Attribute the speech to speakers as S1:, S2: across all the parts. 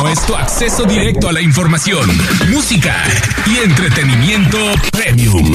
S1: Es tu acceso directo a la información, música y entretenimiento premium.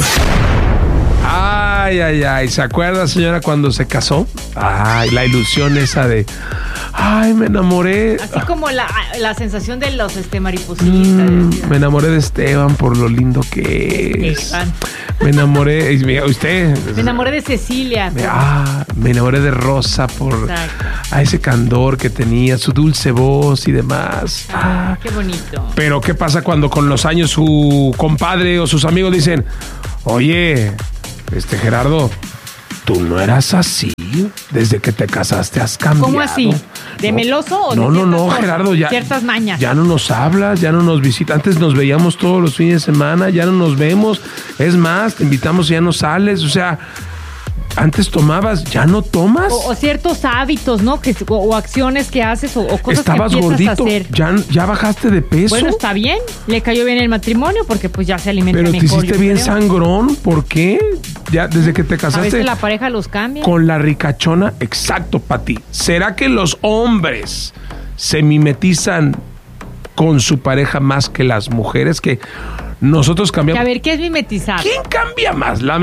S2: Ay, ¿se acuerda, señora, cuando se casó? Ay, la ilusión esa de... Ay, me enamoré.
S3: Así como la sensación de los mariposistas.
S2: Me enamoré de Esteban por lo lindo que es.
S3: Esteban.
S2: Me enamoré... ¿Usted?
S3: Me enamoré de Cecilia.
S2: Me enamoré de Rosa por ese candor que tenía, su dulce voz y demás.
S3: Qué bonito.
S2: Pero ¿qué pasa cuando con los años su compadre o sus amigos dicen... Oye, Gerardo, tú no eras así. Desde que te casaste has cambiado.
S3: ¿Cómo así? ¿De meloso o
S2: no, Gerardo, ya
S3: ciertas mañas?
S2: Ya no nos hablas, ya no nos visitas. Antes nos veíamos todos los fines de semana, ya no nos vemos. Es más, te invitamos y ya no sales. O sea, antes tomabas, ya no tomas.
S3: O ciertos hábitos, ¿no? O acciones que haces o cosas
S2: Estabas
S3: que empiezas
S2: gordito,
S3: a hacer.
S2: ya bajaste de peso.
S3: Bueno, está bien. Le cayó bien el matrimonio porque pues ya se alimenta
S2: pero
S3: mejor.
S2: Pero te hiciste bien sangrón. ¿Por qué? Ya desde que te casaste.
S3: A veces la pareja los cambia.
S2: Con la ricachona, exacto, Pati. ¿Será que los hombres se mimetizan con su pareja más que las mujeres? Que nosotros cambiamos.
S3: A ver, ¿qué es mimetizar?
S2: ¿Quién cambia más? La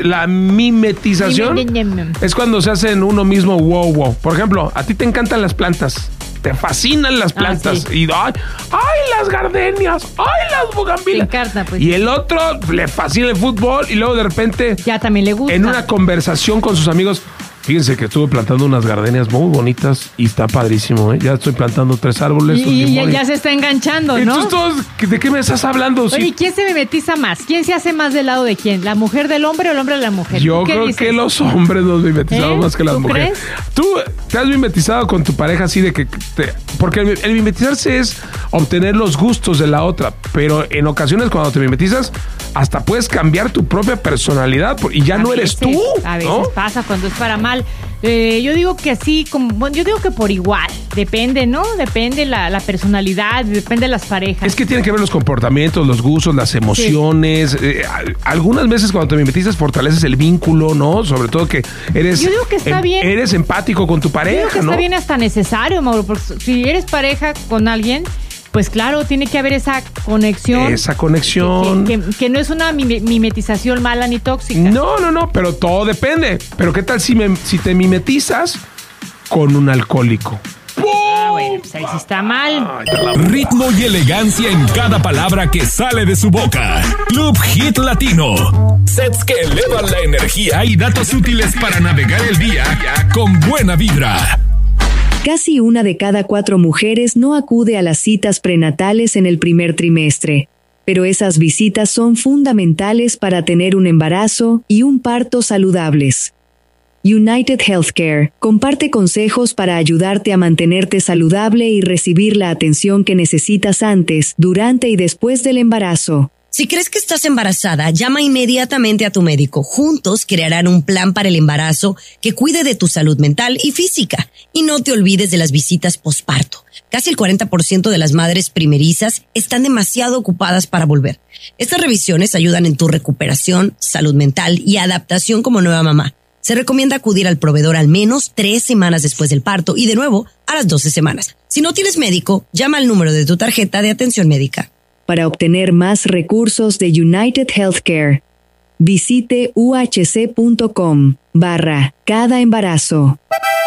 S2: mimetización es cuando se hacen uno mismo wow. Por ejemplo, a ti te encantan las plantas. Te fascinan las plantas.
S3: Sí.
S2: Y las gardenias, las bugambilas.
S3: Te encanta, pues.
S2: Y el otro le fascina el fútbol y luego de repente
S3: ya también le gusta.
S2: En una conversación con sus amigos, fíjense que estuve plantando unas gardenias muy bonitas y está padrísimo, ¿eh? Ya estoy plantando 3 árboles.
S3: Y ya se está enganchando, ¿no?
S2: Entonces todos, ¿de qué me estás hablando?
S3: Oye, ¿quién se mimetiza más? ¿Quién se hace más del lado de quién? ¿La mujer del hombre o el hombre de la mujer?
S2: Yo creo que los hombres nos mimetizamos más que las mujeres.
S3: ¿Crees?
S2: ¿Tú te has mimetizado con tu pareja así de que... Porque el mimetizarse es obtener los gustos de la otra, pero en ocasiones cuando te mimetizas, hasta puedes cambiar tu propia personalidad y ya no eres tú.
S3: A veces
S2: ¿no?
S3: pasa cuando es para mal. Yo digo que así, yo digo que por igual. Depende, ¿no? Depende la personalidad, depende de las parejas.
S2: Es que tienen que ver los comportamientos, los gustos, las emociones. Sí. Algunas veces cuando te mimetizas fortaleces el vínculo, ¿no? Sobre todo que eres...
S3: Yo digo que está bien.
S2: Eres empático con tu pareja,
S3: yo digo que
S2: ¿no?
S3: Está bien hasta necesario, Mauro, porque si eres pareja con alguien... Pues claro, tiene que haber esa conexión.
S2: Esa conexión.
S3: Que no es una mimetización mala ni tóxica.
S2: No, pero todo depende. Pero ¿qué tal si te mimetizas con un alcohólico?
S3: Bueno, pues ahí sí está mal.
S1: Ritmo y elegancia en cada palabra que sale de su boca. Club Hit Latino. Sets que elevan la energía y datos útiles para navegar el día con buena vibra.
S4: Casi 1 de cada 4 mujeres no acude a las citas prenatales en el primer trimestre, pero esas visitas son fundamentales para tener un embarazo y un parto saludables. United Healthcare comparte consejos para ayudarte a mantenerte saludable y recibir la atención que necesitas antes, durante y después del embarazo.
S5: Si crees que estás embarazada, llama inmediatamente a tu médico. Juntos crearán un plan para el embarazo que cuide de tu salud mental y física. Y no te olvides de las visitas posparto. Casi el 40% de las madres primerizas están demasiado ocupadas para volver. Estas revisiones ayudan en tu recuperación, salud mental y adaptación como nueva mamá. Se recomienda acudir al proveedor al menos 3 semanas después del parto y de nuevo a las 12 semanas. Si no tienes médico, llama al número de tu tarjeta de atención médica.
S4: Para obtener más recursos de United Healthcare, visite uhc.com/cada embarazo.